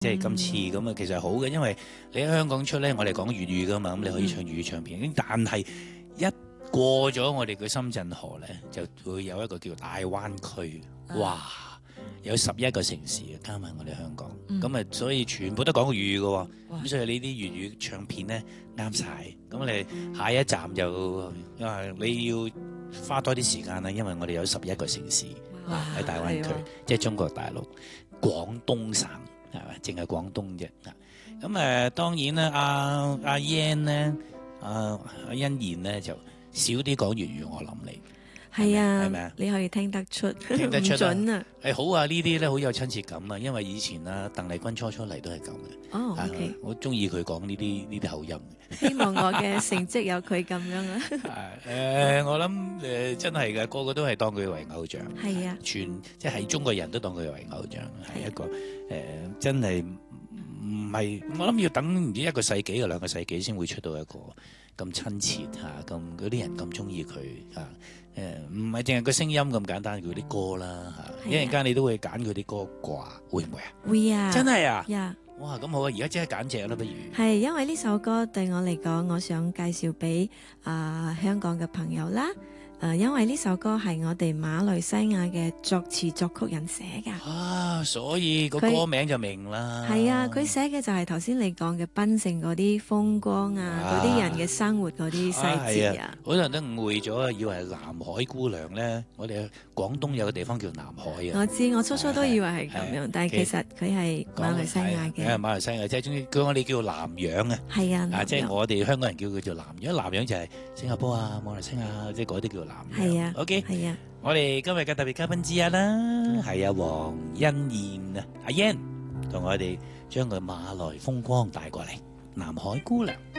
即係今次咁啊，其實係好嘅，因為你喺香港出咧，我哋講粵語噶嘛，咁你可以唱粵語唱片。但係一過咗我哋嘅深圳河咧，就會有一個叫大灣區，哇！有11個城市加埋我哋香港，咁所以全部都講粵語嘅喎，咁所以呢啲粵語唱片咧啱晒。咁你下一站就因為你要花多啲時間啦，因為我哋有11個城市喺大灣區，即係中國大陸廣東省。係嘛？淨係廣東啫。咁當然啦，阿 Yan 咧，阿欣妍咧就少啲講粵語，我諗你係啊， 係咪啊？ 你可以聽得出， 聽得出唔準啊！ 好啊，呢啲咧好有親切感啊，因為以前啊，鄧麗君初嚟都係咁嘅。 哦，OK， 我中意佢講呢啲口音。 希望我嘅成績有佢咁樣啊！ 我諗真係嘅，個個都係當佢為偶像。 係啊， 即係中國人都當佢為偶像，係一個真係唔係我諗要等唔知1個世紀啊2個世紀先會出到一個咁親切咁嗰啲人咁中意佢唔係淨係個聲音咁簡單，佢啲歌啦一陣間你都會揀佢啲歌啩，會唔會啊？ 會啊！ 真係啊！ 呀！ 哇，咁好啊！而家即刻揀隻啦，不如係因為呢首歌對我嚟講，我想介紹俾香港嘅朋友啦。因為呢首歌係我哋馬來西亞嘅作詞作曲人寫㗎。 所以個歌名就明啦。 係啊，佢寫嘅就係頭先你講嘅檳城嗰啲風光嗰啲人嘅生活嗰啲細節啊。 好多人都誤會咗，以為係南海姑娘咧。我哋廣東有個地方叫南海啊。 我知，我初初都以為係咁樣，但係其實佢係馬來西亞嘅。 馬來西亞即係總我哋叫南洋啊。 係啊， 即係我哋香港人叫佢做南洋。南洋就係新加坡啊、馬來西亞，即係嗰啲叫南洋。 係啊。 OK， 係啊， 我哋今日嘅特別嘉賓之一啦，係黃欣妍啊，阿 Yan 同我哋將個馬來風光帶過嚟，南海姑娘。